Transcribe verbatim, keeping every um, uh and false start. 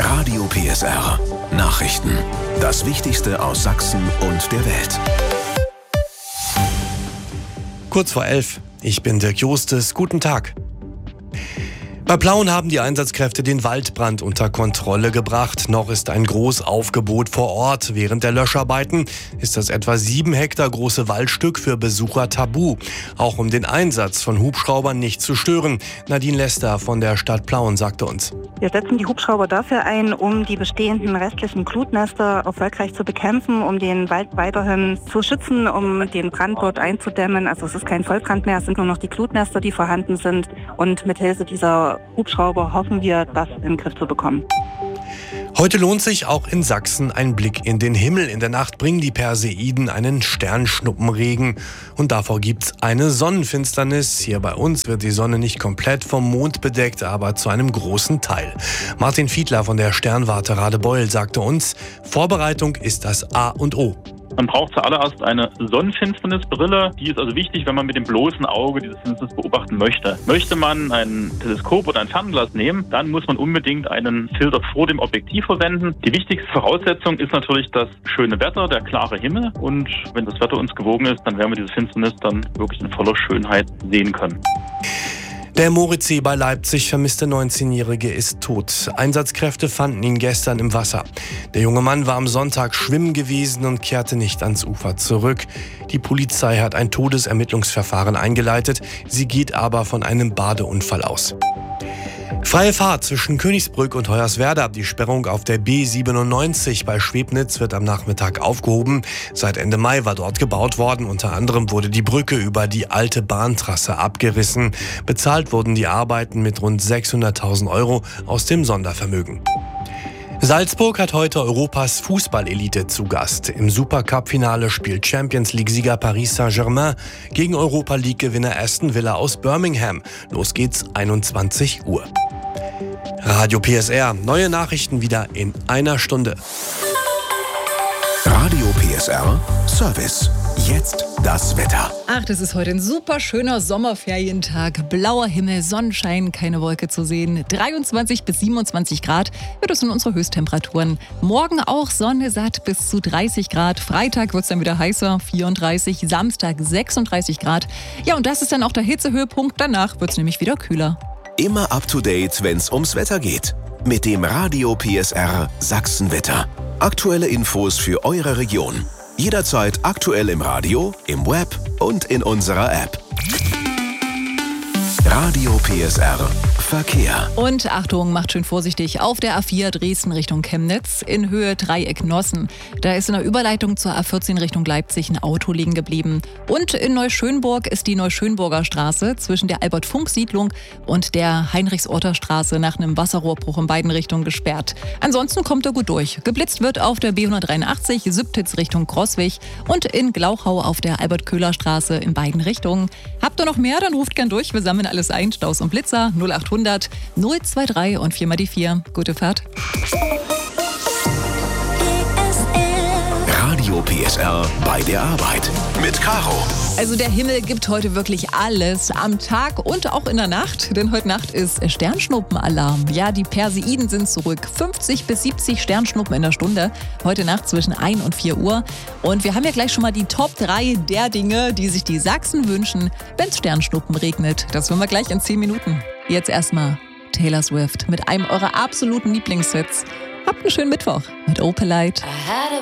Radio P S R. Nachrichten. Das Wichtigste aus Sachsen und der Welt. Kurz vor elf. Ich bin Dirk Jostes. Guten Tag. Bei Plauen haben die Einsatzkräfte den Waldbrand unter Kontrolle gebracht. Noch ist ein Großaufgebot vor Ort. Während der Löscharbeiten ist das etwa sieben Hektar große Waldstück für Besucher tabu. Auch um den Einsatz von Hubschraubern nicht zu stören. Nadine Lester von der Stadt Plauen sagte uns: Wir setzen die Hubschrauber dafür ein, um die bestehenden restlichen Glutnester erfolgreich zu bekämpfen, um den Wald weiterhin zu schützen, um den Brand dort einzudämmen. Also es ist kein Vollbrand mehr, es sind nur noch die Glutnester, die vorhanden sind. Und mit Hilfe dieser Hubschrauber hoffen wir, das in den Griff zu bekommen. Heute lohnt sich auch in Sachsen ein Blick in den Himmel. In der Nacht bringen die Perseiden einen Sternschnuppenregen. Und davor gibt's eine Sonnenfinsternis. Hier bei uns wird die Sonne nicht komplett vom Mond bedeckt, aber zu einem großen Teil. Martin Fiedler von der Sternwarte Radebeul sagte uns, Vorbereitung ist das A und O. Man braucht zuallererst eine Sonnenfinsternisbrille. Die ist also wichtig, wenn man mit dem bloßen Auge diese Finsternis beobachten möchte. Möchte man ein Teleskop oder ein Fernglas nehmen, dann muss man unbedingt einen Filter vor dem Objektiv verwenden. Die wichtigste Voraussetzung ist natürlich das schöne Wetter, der klare Himmel. Und wenn das Wetter uns gewogen ist, dann werden wir diese Finsternis dann wirklich in voller Schönheit sehen können. Der Moritzsee bei Leipzig vermisste neunzehnjährige ist tot. Einsatzkräfte fanden ihn gestern im Wasser. Der junge Mann war am Sonntag schwimmen gewesen und kehrte nicht ans Ufer zurück. Die Polizei hat ein Todesermittlungsverfahren eingeleitet. Sie geht aber von einem Badeunfall aus. Freie Fahrt zwischen Königsbrück und Hoyerswerda. Die Sperrung auf der B siebenundneunzig bei Schwebnitz wird am Nachmittag aufgehoben. Seit Ende Mai war dort gebaut worden. Unter anderem wurde die Brücke über die alte Bahntrasse abgerissen. Bezahlt wurden die Arbeiten mit rund sechshunderttausend Euro aus dem Sondervermögen. Salzburg hat heute Europas Fußballelite zu Gast. Im Supercup-Finale spielt Champions-League-Sieger Paris Saint-Germain gegen Europa-League-Gewinner Aston Villa aus Birmingham. Los geht's, einundzwanzig Uhr. Radio P S R, neue Nachrichten wieder in einer Stunde. Radio P S R Service. Jetzt das Wetter. Ach, das ist heute ein super schöner Sommerferientag. Blauer Himmel, Sonnenschein, keine Wolke zu sehen. dreiundzwanzig bis siebenundzwanzig Grad wird es in unsere Höchsttemperaturen. Morgen auch Sonne satt bis zu dreißig Grad. Freitag wird es dann wieder heißer, vierunddreißig. Samstag sechsunddreißig Grad. Ja, und das ist dann auch der Hitzehöhepunkt. Danach wird es nämlich wieder kühler. Immer up to date, wenn es ums Wetter geht. Mit dem Radio P S R Sachsenwetter. Aktuelle Infos für eure Region. Jederzeit aktuell im Radio, im Web und in unserer App. Radio P S R Verkehr. Und Achtung, macht schön vorsichtig. Auf der A vier Dresden Richtung Chemnitz in Höhe Dreieck Nossen. Da ist in der Überleitung zur A vierzehn Richtung Leipzig ein Auto liegen geblieben. Und in Neuschönburg ist die Neuschönburger Straße zwischen der Albert-Funk-Siedlung und der Heinrichs-Orter-Straße nach einem Wasserrohrbruch in beiden Richtungen gesperrt. Ansonsten kommt er gut durch. Geblitzt wird auf der B hundertdreiundachtzig Sübtitz Richtung Großwig und in Glauchau auf der Albert-Köhler-Straße in beiden Richtungen. Habt ihr noch mehr, dann ruft gern durch. Wir sammeln alles ein. Staus und Blitzer null achthundert null drei und vier mal die vier. Gute Fahrt. Radio P S R bei der Arbeit mit Caro. Also der Himmel gibt heute wirklich alles am Tag und auch in der Nacht, denn heute Nacht ist Sternschnuppenalarm. Ja, die Perseiden sind zurück. fünfzig bis siebzig Sternschnuppen in der Stunde. Heute Nacht zwischen ein und vier Uhr. Und wir haben ja gleich schon mal die Top drei der Dinge, die sich die Sachsen wünschen, wenn es Sternschnuppen regnet. Das hören wir gleich in zehn Minuten. Jetzt erstmal Taylor Swift mit einem eurer absoluten Lieblingshits. Habt einen schönen Mittwoch mit Opelite.